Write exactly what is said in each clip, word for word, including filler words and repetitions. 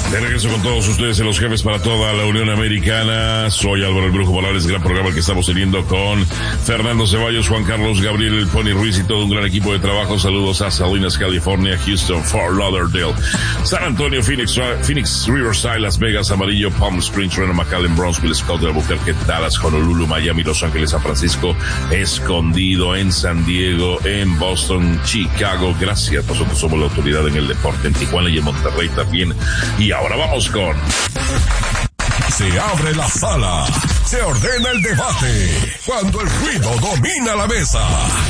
De regreso con todos ustedes en Los Jefes para toda la Unión Americana. Soy Álvaro el Brujo Morales, gran programa que estamos teniendo con Fernando Ceballos, Juan Carlos, Gabriel El Pony Ruiz y todo un gran equipo de trabajo. Saludos a Salinas, California, Houston, Fort Lauderdale, San Antonio, Phoenix, Phoenix, Riverside, Las Vegas, Amarillo, Palm Springs, Reno, McAllen, Brownsville, Scottsdale, Albuquerque, Dallas, Honolulu, Miami, Los Ángeles, San Francisco, Escondido, en San Diego, en Boston, Chicago. Gracias, nosotros somos la autoridad en el deporte en Tijuana y en Monterrey también. Y ahora vamos con... Se abre la sala, se ordena el debate, cuando el ruido domina la mesa.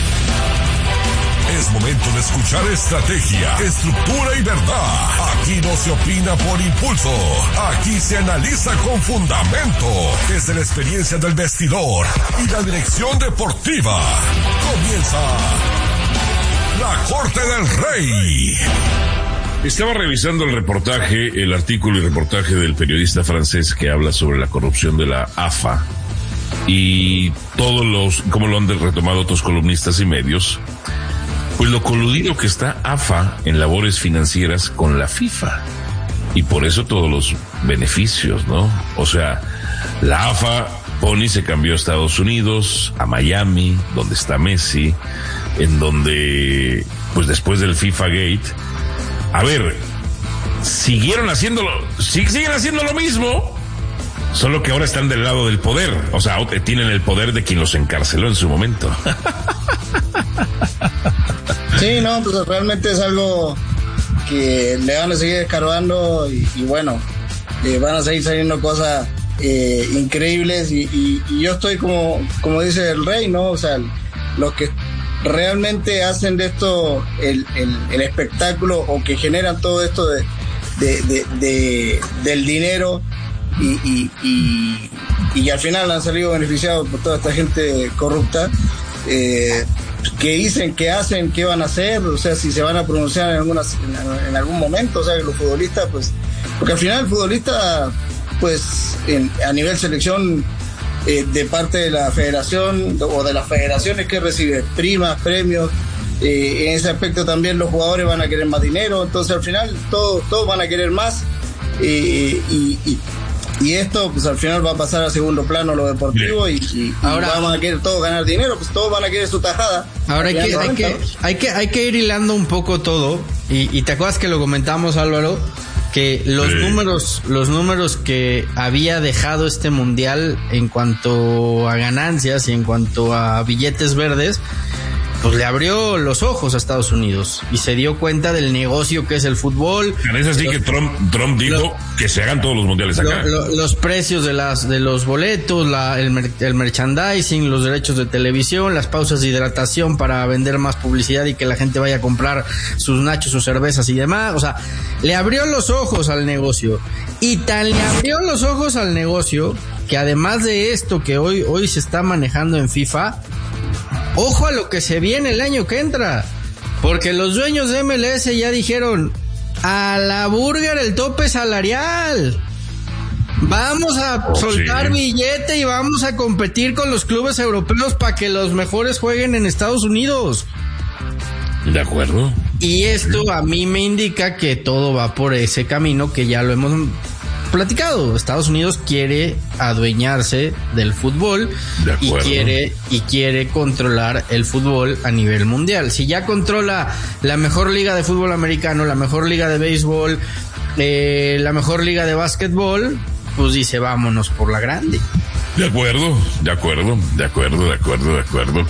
Es momento de escuchar estrategia, estructura y verdad. Aquí no se opina por impulso, aquí se analiza con fundamento, desde la experiencia del vestidor y la dirección deportiva. Comienza la Corte del Rey. Estaba revisando el reportaje, el artículo y reportaje del periodista francés que habla sobre la corrupción de la A F A y todos los, como lo han retomado otros columnistas y medios, pues lo coludido que está A F A en labores financieras con la FIFA y por eso todos los beneficios, ¿no? O sea, la A F A, Pony, se cambió a Estados Unidos, a Miami, donde está Messi, en donde, pues después del FIFA Gate, a ver, siguieron haciéndolo, siguen haciendo lo mismo, solo que ahora están del lado del poder, o sea, tienen el poder de quien los encarceló en su momento. Sí, no, pues realmente es algo que le van a seguir escarbando y, y bueno, eh, van a seguir saliendo cosas eh, increíbles y, y, y yo estoy como, como dice el Rey, ¿no? O sea, los que realmente hacen de esto el, el, el espectáculo o que generan todo esto de, de, de, de del dinero y, y, y, y al final han salido beneficiados por toda esta gente corrupta, eh, que dicen, que hacen, qué van a hacer, o sea, si se van a pronunciar en, algunas, en, en algún momento, o sea, que los futbolistas, pues, porque al final el futbolista, pues, en, a nivel selección, Eh, de parte de la federación o de las federaciones que recibe primas, premios, eh, en ese aspecto también los jugadores van a querer más dinero, entonces al final todos todos van a querer más eh, y, y, y esto pues al final va a pasar a segundo plano lo deportivo y, y, ahora, y vamos a querer todos ganar dinero, pues todos van a querer su tajada. Ahora hay que, hay que, hay que, hay que ir hilando un poco todo y, y te acuerdas que lo comentamos, Álvaro, que los sí. números los números que había dejado este mundial en cuanto a ganancias y en cuanto a billetes verdes, pues le abrió los ojos a Estados Unidos y se dio cuenta del negocio que es el fútbol. Es así los, que Trump Trump dijo lo, que se hagan todos los mundiales acá. Lo, lo, los precios de las de los boletos, la, el, el merchandising, los derechos de televisión, las pausas de hidratación para vender más publicidad y que la gente vaya a comprar sus nachos, sus cervezas y demás. O sea, le abrió los ojos al negocio y tan le abrió los ojos al negocio que además de esto que hoy hoy se está manejando en FIFA, ojo a lo que se viene el año que entra, porque los dueños de M L S ya dijeron, a la burger el tope salarial, vamos a oh, soltar sí. billete y vamos a competir con los clubes europeos para que los mejores jueguen en Estados Unidos. De acuerdo. Y esto a mí me indica que todo va por ese camino que ya lo hemos platicado. Estados Unidos quiere adueñarse del fútbol y quiere y quiere controlar el fútbol a nivel mundial. Si ya controla la mejor liga de fútbol americano, la mejor liga de béisbol, eh, la mejor liga de básquetbol, pues dice vámonos por la grande. De acuerdo, de acuerdo, de acuerdo, de acuerdo, de acuerdo.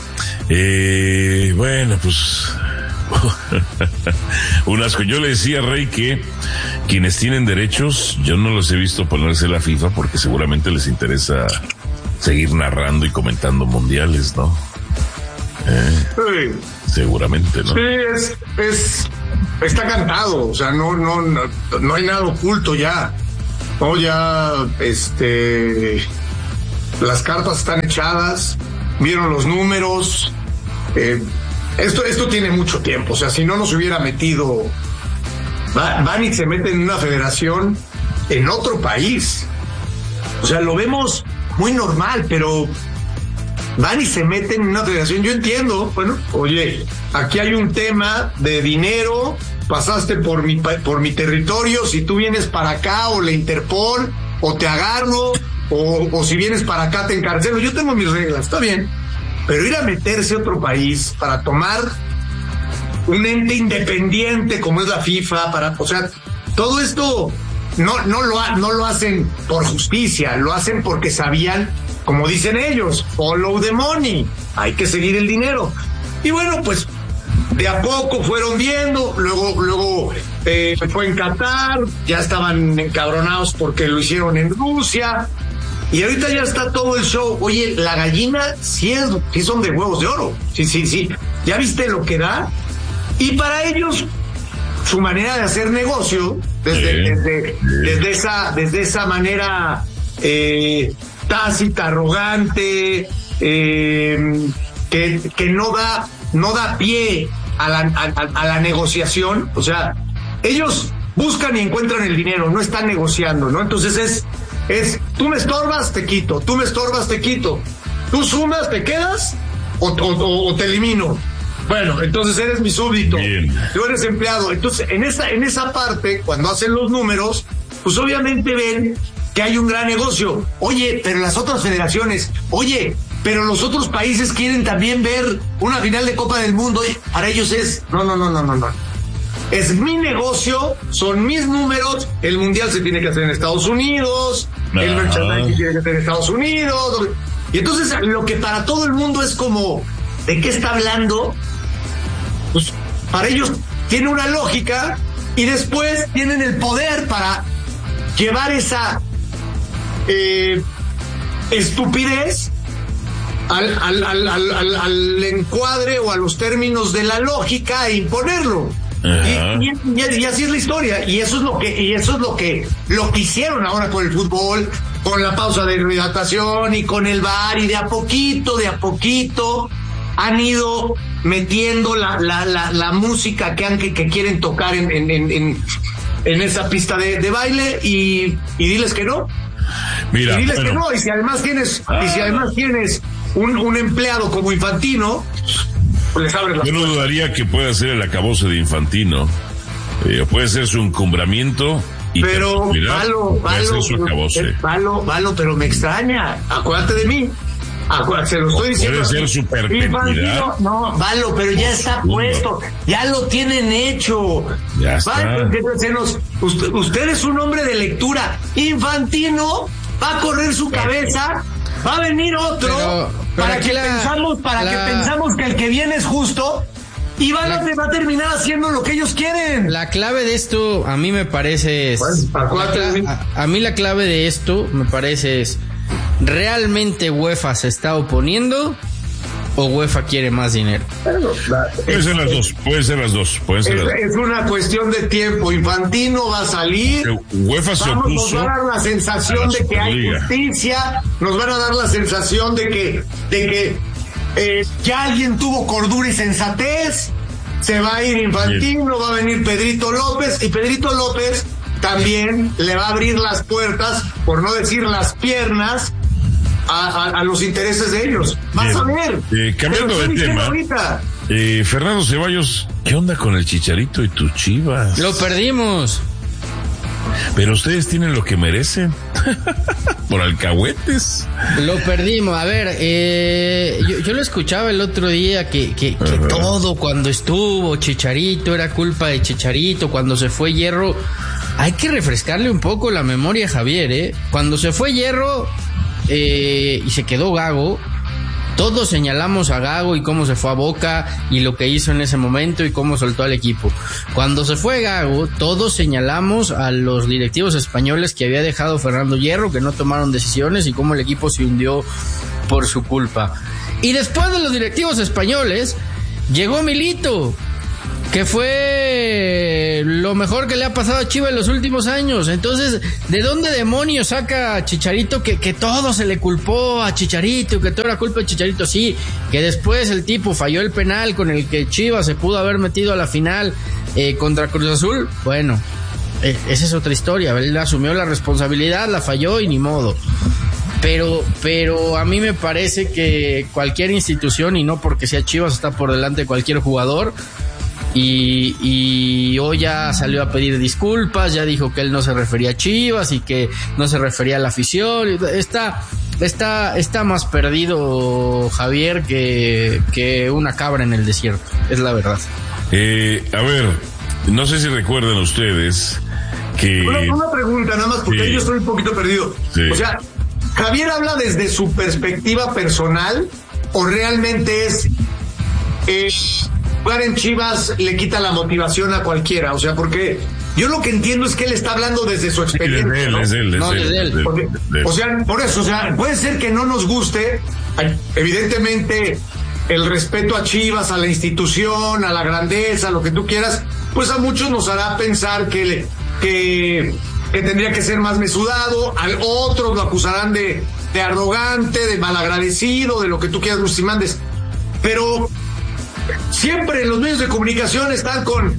Eh, bueno, pues un asco. Yo le decía a Rey que quienes tienen derechos, yo no los he visto ponerse la FIFA porque seguramente les interesa seguir narrando y comentando mundiales, ¿no? Eh, sí. Seguramente, ¿no? Sí, es, es, está cantado, o sea, no, no, no, no hay nada oculto ya. No, ya, este, las cartas están echadas, vieron los números, eh, Esto, esto tiene mucho tiempo, o sea, si no nos hubiera metido, va, van y se meten en una federación en otro país. O sea, lo vemos muy normal, pero van y se meten en una federación. Yo entiendo, bueno, oye, aquí hay un tema de dinero pasaste por mi, por mi territorio, si tú vienes para acá o la Interpol, o te agarro, o, o si vienes para acá te encarcelo, yo tengo mis reglas, está bien, pero ir a meterse a otro país para tomar un ente independiente como es la FIFA, para, o sea, todo esto no, no, lo, no lo hacen por justicia, lo hacen porque sabían, como dicen ellos, follow the money, hay que seguir el dinero. Y bueno, pues de a poco fueron viendo, luego, luego eh, fue en Qatar, ya estaban encabronados porque lo hicieron en Rusia, y ahorita ya está todo el show. Oye, la gallina sí, es, sí son de huevos de oro, sí, sí, sí, ¿ya viste lo que da? Y para ellos, su manera de hacer negocio, desde, sí, desde, sí. desde, esa, desde esa manera eh, tácita, arrogante, eh, que, que no da, no da pie a la, a, a la negociación, o sea, ellos buscan y encuentran el dinero, no están negociando, ¿no? Entonces es, es, tú me estorbas, te quito, tú me estorbas, te quito, tú sumas, te quedas, o, o, o te elimino. Bueno, entonces eres mi súbdito, bien. Tú eres empleado. Entonces, en esa, en esa parte, cuando hacen los números, pues obviamente ven que hay un gran negocio. Oye, pero las otras federaciones, oye, pero los otros países quieren también ver una final de Copa del Mundo. Y para ellos es, no, no, no, no, no, no. Es mi negocio, son mis números, el mundial se tiene que hacer en Estados Unidos, ah. el merchandising tiene que hacer en Estados Unidos. Y entonces, lo que para todo el mundo es como, ¿de qué está hablando? Pues para ellos tiene una lógica, y después tienen el poder para llevar esa eh, estupidez al, al, al, al, al encuadre o a los términos de la lógica e imponerlo. Y, y, y, y así es la historia, y eso es lo que y eso es lo que lo que hicieron ahora con el fútbol, con la pausa de hidratación y con el V A R, y de a poquito, de a poquito han ido metiendo la, la, la, la música que, han, que, que quieren tocar en, en, en, en esa pista de, de baile, y, y diles que no. Mira, y diles bueno. que no, y si además tienes, ah. y si además tienes un, un empleado como Infantino, pues les abres la Yo no puerta. dudaría que pueda ser el acabose de Infantino, eh, puede ser su encumbramiento. Y pero, Valo, Valo, Valo, Valo, pero me extraña, acuérdate de mí. Acuérdate, se lo estoy diciendo. Puede ser su perpetuidad. No, Valo, pero ya está puesto, ya lo tienen hecho. Ya está. Vale, se nos, usted, usted es un hombre de lectura. Infantino va a correr su cabeza, va a venir otro, pero, pero para que la, pensamos, para la, que pensamos que el que viene es justo, y va, la, va a terminar haciendo lo que ellos quieren. La clave de esto, a mí me parece es, pues, a, a, a mí la clave de esto me parece es, ¿realmente UEFA se está oponiendo o UEFA quiere más dinero? Bueno, puede ser las dos, puede ser las dos, puede ser es, las dos. Es una cuestión de tiempo. Infantino va a salir. UEFA se Vamos, opuso. Nos va a dar la sensación de que hay justicia, nos van a dar la sensación de que, de que eh, ya alguien tuvo cordura y sensatez. Se va a ir Infantino, bien. Va a venir Pedrito López, y Pedrito López también le va a abrir las puertas, por no decir las piernas, A, a, a los intereses de ellos. Vas a ver. Eh, cambiando de tema, eh, Fernando Ceballos, ¿qué onda con el Chicharito y tus Chivas? Lo perdimos. Pero ustedes tienen lo que merecen. Por alcahuetes. Lo perdimos. A ver, eh, yo, yo lo escuchaba el otro día que, que, que uh-huh. todo cuando estuvo Chicharito era culpa de Chicharito, cuando se fue Hierro. Hay que refrescarle un poco la memoria a Javier, ¿eh? Cuando se fue Hierro Eh, y se quedó Gago, todos señalamos a Gago y cómo se fue a Boca y lo que hizo en ese momento y cómo soltó al equipo. Cuando se fue Gago, todos señalamos a los directivos españoles que había dejado Fernando Hierro, que no tomaron decisiones, y cómo el equipo se hundió por su culpa. Y después de los directivos españoles llegó Milito, que fue lo mejor que le ha pasado a Chivas en los últimos años. Entonces, ¿de dónde demonios saca a Chicharito que, que todo se le culpó a Chicharito, que todo era culpa de Chicharito? Sí, que después el tipo falló el penal con el que Chivas se pudo haber metido a la final eh, contra Cruz Azul. Bueno, eh, esa es otra historia. Él asumió la responsabilidad, la falló y ni modo. Pero, pero a mí me parece que cualquier institución, y no porque sea Chivas está por delante de cualquier jugador, Y, y hoy ya salió a pedir disculpas, ya dijo que él no se refería a Chivas y que no se refería a la afición. Está, está, está más perdido Javier que, que una cabra en el desierto, es la verdad. Eh, a ver, no sé si recuerdan ustedes que... Una, una pregunta nada más, porque sí. Yo estoy un poquito perdido. Sí. O sea, ¿Javier habla desde su perspectiva personal o realmente es... Eh, jugar en Chivas le quita la motivación a cualquiera? O sea, porque yo lo que entiendo es que él está hablando desde su experiencia. Sí, ¿no? Es él, es no, él, es él. él. Porque, o sea, por eso, o sea, puede ser que no nos guste, evidentemente, el respeto a Chivas, a la institución, a la grandeza, lo que tú quieras, pues a muchos nos hará pensar que, que, que tendría que ser más mesudado, a otros lo acusarán de, de arrogante, de malagradecido, de lo que tú quieras, Luis Mandes. Pero siempre los medios de comunicación están con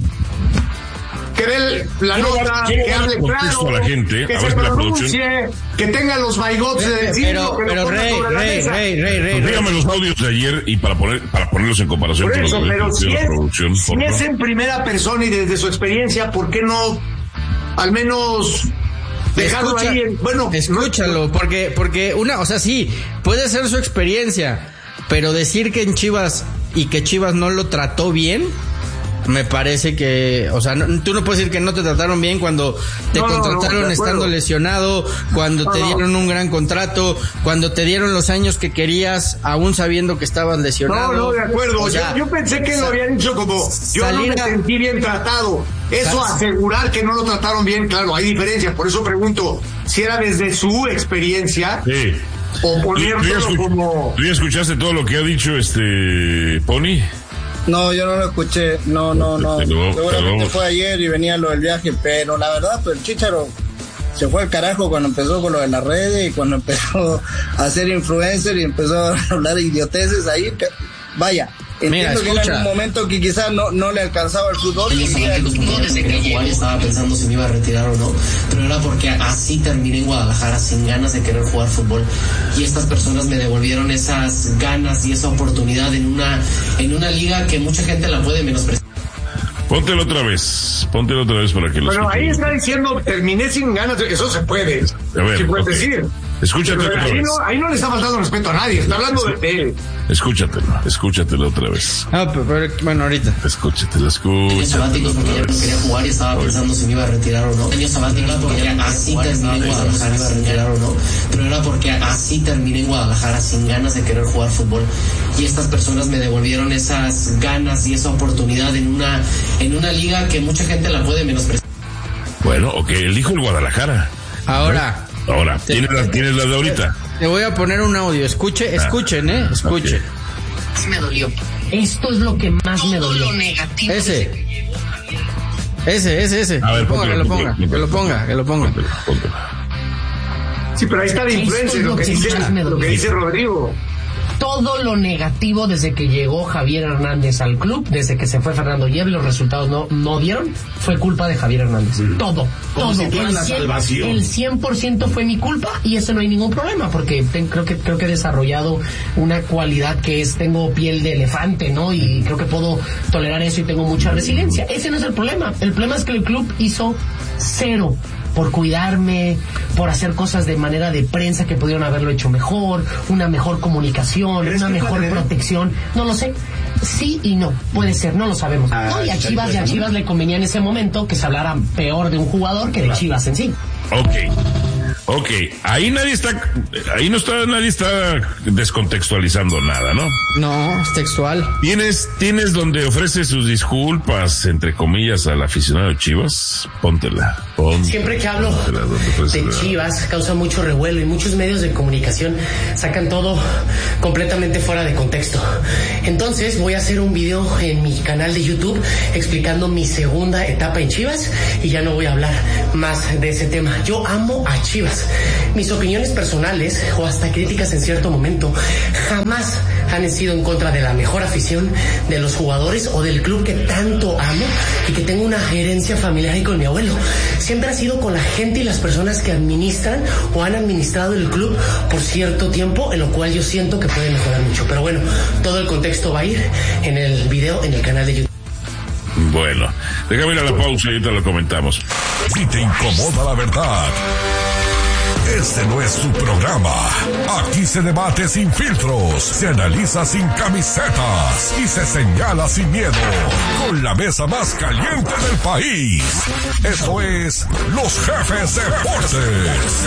que dé la quiero nota, dar, que hable claro, a la gente, que a se ver, pronuncie, que tenga los maigotes de decir, pero, que pero lo rey, ponga sobre la rey, mesa. rey, rey, rey, Dígame los audios de ayer y para poner para ponerlos en comparación Por con eso, los de pero la si es, producción. si por es favor. en primera persona y desde su experiencia, ¿por qué no al menos dejarlo Escucha, ahí? En, bueno, escúchalo, porque, porque una, o sea, sí, puede ser su experiencia, pero decir que en Chivas y que Chivas no lo trató bien, me parece que, o sea, no, tú no puedes decir que no te trataron bien cuando te no, contrataron no, no, estando lesionado, cuando no, te no. dieron un gran contrato, cuando te dieron los años que querías, aún sabiendo que estabas lesionado. No, no, de acuerdo. O sea, yo, yo pensé que lo habían dicho como, yo no me a... sentí bien tratado. Eso, asegurar que no lo trataron bien, claro, hay diferencia. Por eso pregunto, si era desde su experiencia, sí. O ponerlo ¿Tú ya, escuch- como... ¿Tú ya escuchaste todo lo que ha dicho este Pony? No, yo no lo escuché, no, no, no. Pero, Seguramente pero... fue ayer y venía lo del viaje, pero la verdad, pues el Chícharo se fue al carajo cuando empezó con lo de las redes y cuando empezó a ser influencer y empezó a hablar de idioteces ahí. Que, vaya, entiendo Mira, que era un momento que quizás no, no le alcanzaba el fútbol. Yo sabía que desde que jugar y estaba pensando si me iba a retirar o no, pero era porque así terminé en Guadalajara sin ganas de querer jugar fútbol y estas personas me devolvieron esas ganas y esa oportunidad en una en una liga que mucha gente la puede menospreciar. Póntelo otra vez, póntelo otra vez para que lo Bueno, escuchen. ahí está diciendo, terminé sin ganas, eso se puede. A ver, se puede okay. decir. Escúchate Pero otra ahí vez. no, ahí no le está faltando respeto a nadie, está hablando de él. Escúchatelo, escúchatelo otra vez. Ah, pero, pero, bueno, ahorita. Escúchatelo, Años escúchatelo sabáticos porque ya otra no quería vez. jugar y estaba pensando si me iba a retirar o no. Años sabáticos porque así terminé en Guadalajara, iba a retirar o no, pero era porque así terminé en Guadalajara sin ganas de querer jugar fútbol y estas personas me devolvieron esas ganas y esa oportunidad en una en una liga que mucha gente la puede menospreciar. Bueno, ok, él dijo el Guadalajara. Ahora. Ahora, ¿tienes la, tienes la de ahorita? Te voy a poner un audio, escuche, escuchen, eh, escuchen. Sí me dolió. Esto es lo que más me dolió. Ese. Ese, ese, ese. A ver, que lo ponga, que lo ponga, que lo ponga. Póntelo, póntelo. Sí, pero ahí está la influencia, lo que dice, lo que dice Rodrigo. Todo lo negativo desde que llegó Javier Hernández al club, desde que se fue Fernando Hierro, los resultados no, no dieron, fue culpa de Javier Hernández. Sí. Todo, Como todo. si fuera el, la cien, salvación. el cien por ciento fue mi culpa y eso no hay ningún problema porque ten, creo que creo que he desarrollado una cualidad que es, tengo piel de elefante, ¿no? Y creo que puedo tolerar eso y tengo mucha resiliencia. Ese no es el problema. El problema es que el club hizo cero por cuidarme, por hacer cosas de manera de prensa que pudieron haberlo hecho mejor, una mejor comunicación, una mejor protección, no lo sé, sí y no, puede ser, no lo sabemos. Ah, no, y a Chivas, y a Chivas le convenía en ese momento que se hablara peor de un jugador que de Chivas en sí. Ok, ok, ahí nadie está, ahí no está, nadie está descontextualizando nada, ¿no? No, es textual. ¿Tienes, tienes donde ofrece sus disculpas, entre comillas, al aficionado de Chivas? Póntela, póntela. Siempre que hablo de Chivas causa mucho revuelo y muchos medios de comunicación sacan todo completamente fuera de contexto. Entonces voy a hacer un video en mi canal de YouTube explicando mi segunda etapa en Chivas y ya no voy a hablar más de ese tema. Yo amo a Chivas. Mis opiniones personales o hasta críticas en cierto momento jamás han sido en contra de la mejor afición, de los jugadores o del club que tanto amo y que tengo una herencia familiar y con mi abuelo. Siempre ha sido con la gente y las personas que administran o han administrado el club por cierto tiempo, en lo cual yo siento que puede mejorar mucho. Pero bueno, todo el contexto va a ir en el video en el canal de YouTube. Bueno, déjame ir a la pausa y ahorita lo comentamos. Si te incomoda la verdad, este no es su programa. Aquí se debate sin filtros, se analiza sin camisetas y se señala sin miedo. Con la mesa más caliente del país. Esto es Los Jefes Deportes.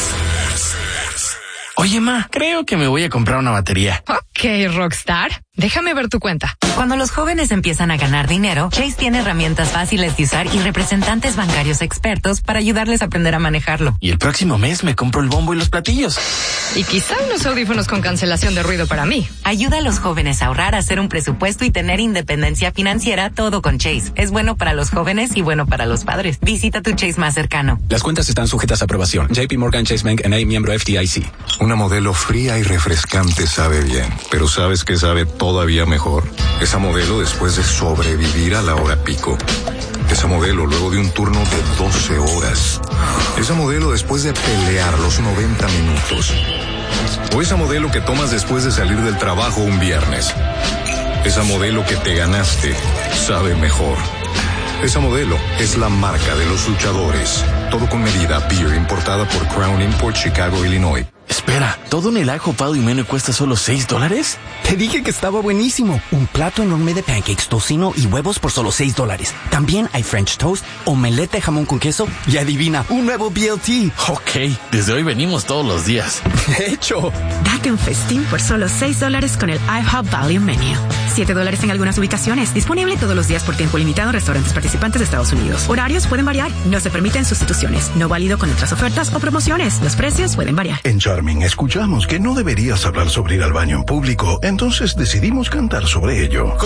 Oye, ma, creo que me voy a comprar una batería. Ok, Rockstar. Déjame ver tu cuenta. Cuando los jóvenes empiezan a ganar dinero, Chase tiene herramientas fáciles de usar y representantes bancarios expertos para ayudarles a aprender a manejarlo. Y el próximo mes me compro el bombo y los platillos. Y quizá unos audífonos con cancelación de ruido para mí. Ayuda a los jóvenes a ahorrar, a hacer un presupuesto y tener independencia financiera, todo con Chase. Es bueno para los jóvenes y bueno para los padres. Visita tu Chase más cercano. Las cuentas están sujetas a aprobación. J P Morgan Chase Bank N A, miembro F D I C. Una modelo fría y refrescante sabe bien, pero ¿sabes qué sabe todavía mejor? Esa modelo después de sobrevivir a la hora pico. Esa modelo luego de un turno de doce horas. Esa modelo después de pelear los noventa minutos. O esa modelo que tomas después de salir del trabajo un viernes. Esa modelo que te ganaste sabe mejor. Esa modelo es la marca de los luchadores. Todo con medida. Beer importada por Crown Import, Chicago, Illinois. Espera, ¿todo en el ajo pado y menú cuesta solo seis dólares? Te dije que estaba buenísimo. Un plato enorme de pancakes, tocino y huevos por solo seis dólares. También hay French toast, omelette de jamón con queso y adivina, un nuevo B L T. Ok, desde hoy venimos todos los días. De hecho. Date un festín por solo seis dólares con el IHOP Value Menu. siete dólares en algunas ubicaciones. Disponible todos los días por tiempo limitado en restaurantes participantes de Estados Unidos. Horarios pueden variar. No se permiten sustituciones. No válido con otras ofertas o promociones. Los precios pueden variar. En Charming escuchamos que no deberías hablar sobre ir al baño en público, entonces decidimos cantar sobre ello.